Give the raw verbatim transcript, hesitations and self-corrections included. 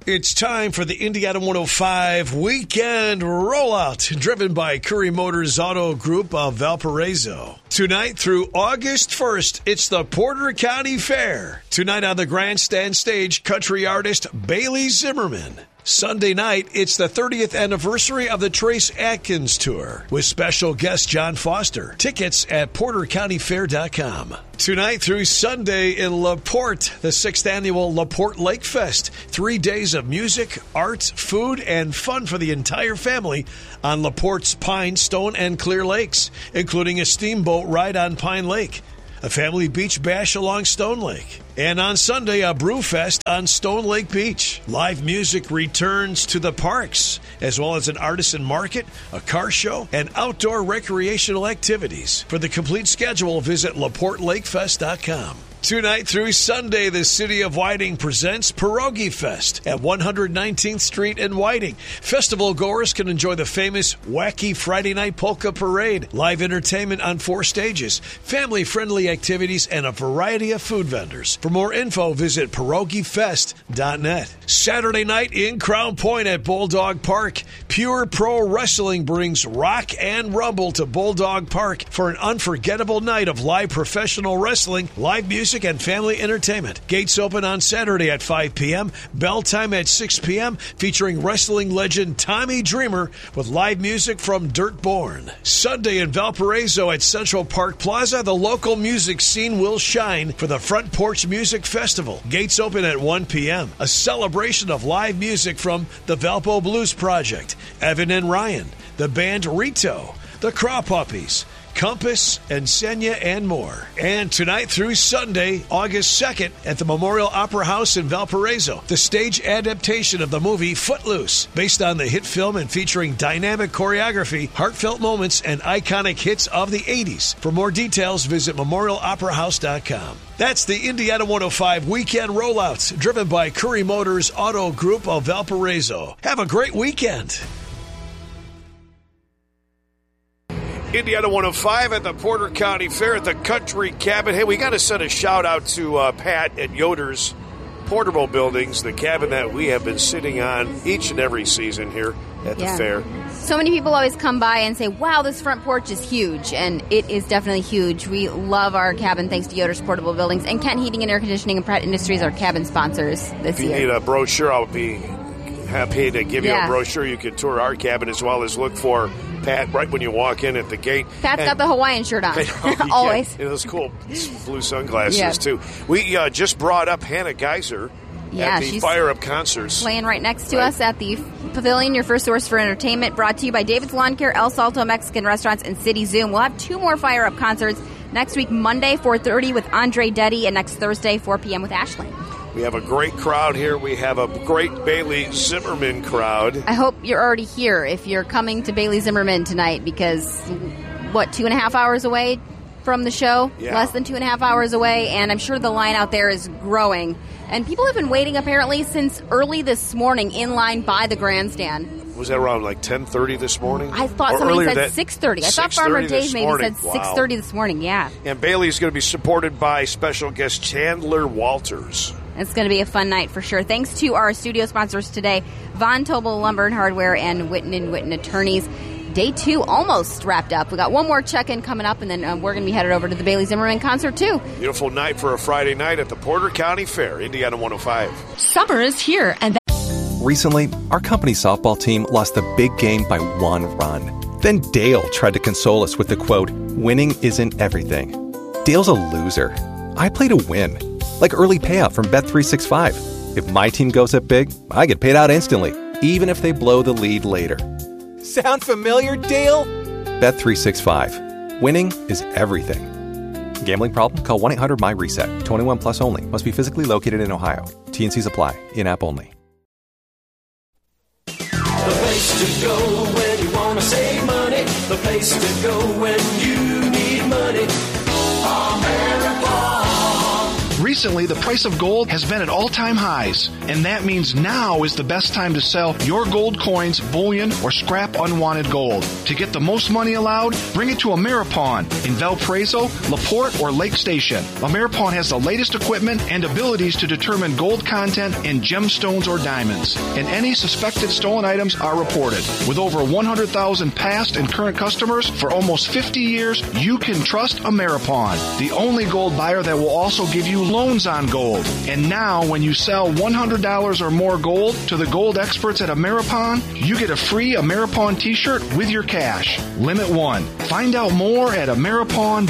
It's time for the Indiana one oh five Weekend Rollout, driven by Curry Motors Auto Group of Valparaiso. Tonight through August first, it's the Porter County Fair. Tonight on the grandstand stage, country artist Bailey Zimmerman. Sunday night, it's the thirtieth anniversary of the Trace Atkins Tour with special guest John Foster. Tickets at porter county fair dot com. Tonight through Sunday in LaPorte, the sixth annual LaPorte Lake Fest. Three days of music, art, food, and fun for the entire family on LaPorte's Pine, Stone, and Clear Lakes, including a steamboat ride on Pine Lake, a family beach bash along Stone Lake, and on Sunday, a brew fest on Stone Lake Beach. Live music returns to the parks, as well as an artisan market, a car show, and outdoor recreational activities. For the complete schedule, visit la porte lake fest dot com. Tonight through Sunday, the City of Whiting presents Pierogi Fest at one hundred nineteenth Street in Whiting. Festival goers can enjoy the famous Wacky Friday Night Polka Parade, live entertainment on four stages, family-friendly activities, and a variety of food vendors. For more info, visit pierogi fest dot net. Saturday night in Crown Point at Bulldog Park, Pure Pro Wrestling brings Rock and Rumble to Bulldog Park for an unforgettable night of live professional wrestling, live music, and family entertainment. Gates open on Saturday at five p.m., bell time at six p.m., featuring wrestling legend Tommy Dreamer with live music from Dirtborn. Sunday in Valparaiso at Central Park Plaza, the local music scene will shine for the Front Porch Music Festival. Gates open at one p.m., a celebration of live music from the Valpo Blues Project, Evan and Ryan, the band Rito, the Craw Puppies, Compass, and Senya, and more. And tonight through Sunday, August second, at the Memorial Opera House in Valparaiso, the stage adaptation of the movie Footloose, based on the hit film and featuring dynamic choreography, heartfelt moments, and iconic hits of the eighties. For more details, visit memorial opera house dot com. That's the Indiana one oh five Weekend Rollouts, driven by Curry Motors Auto Group of Valparaiso. Have a great weekend. Indiana one oh five at the Porter County Fair at the Country Cabin. Hey, we got to send a shout out to uh, Pat at Yoder's Portable Buildings, the cabin that we have been sitting on each and every season here at the yeah. fair. So many people always come by and say, wow, this front porch is huge, and it is definitely huge. We love our cabin thanks to Yoder's Portable Buildings, and Kent Heating and Air Conditioning and Pratt Industries are cabin sponsors this if you year. If you need a brochure, I'll be happy to give yeah. you a brochure. You can tour our cabin as well as look for Pat right when you walk in at the gate. Pat's and, got the Hawaiian shirt on. Always. Yeah, those cool blue sunglasses, yeah. too. We uh, just brought up Hannah Geiser yeah, at the she's Fire Up Concerts. Playing right next to right. us at the Pavilion, your first source for entertainment, brought to you by David's Lawn Care, El Salto Mexican Restaurants, and City Zoom. We'll have two more Fire Up concerts next week, Monday, four thirty with Andre Deddy, and next Thursday, four p.m. with Ashley. We have a great crowd here. We have a great Bailey Zimmerman crowd. I hope you're already here if you're coming to Bailey Zimmerman tonight because, what, two and a half hours away from the show? Yeah. Less than two and a half hours away, and I'm sure the line out there is growing. And people have been waiting, apparently, since early this morning in line by the grandstand. Was that around like ten thirty this morning? I thought or somebody said that, six thirty. I thought Farmer Dave maybe morning. said wow. six thirty this morning, yeah. And Bailey is going to be supported by special guest Chandler Walters. It's going to be a fun night for sure. Thanks to our studio sponsors today, Von Tobel Lumber and Hardware and Witten and Witten Attorneys. Day two almost wrapped up. We got one more check-in coming up, and then um, we're going to be headed over to the Bailey Zimmerman concert, too. Beautiful night for a Friday night at the Porter County Fair, Indiana one oh five. Summer is here, and recently, our company softball team lost the big game by one run. Then Dale tried to console us with the quote, "Winning isn't everything." Dale's a loser. I play to win. Like early payout from Bet three sixty-five. If my team goes up big, I get paid out instantly, even if they blow the lead later. Sound familiar, Dale? Bet three sixty-five. Winning is everything. Gambling problem? Call one eight hundred M Y reset. twenty-one plus only. Must be physically located in Ohio. T N Cs apply. In-app only. The place to go when you want to save money. The place to go when you need money. America. Recently, the price of gold has been at all-time highs, and that means now is the best time to sell your gold coins, bullion, or scrap unwanted gold. To get the most money allowed, bring it to Ameripawn in Valparaiso, LaPorte, or Lake Station. Ameripawn has the latest equipment and abilities to determine gold content in gemstones or diamonds, and any suspected stolen items are reported. With over one hundred thousand past and current customers for almost fifty years, you can trust Ameripawn, the only gold buyer that will also give you loans on gold. And now, when you sell one hundred dollars or more gold to the gold experts at Ameripawn, you get a free Ameripawn t-shirt with your cash. Limit one. Find out more at Ameripawn